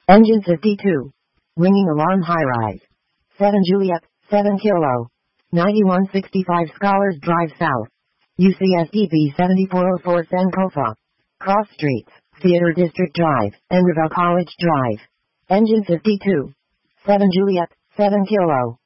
Engine 52. Ringing alarm high-rise. 7 Juliet, 7 Kilo. 9165 Scholars Drive South. UCSDB 7404 Sankofa. Cross Streets, Theater District Drive, and Revelle College Drive. Engine 52. 7 Juliet, 7 Kilo.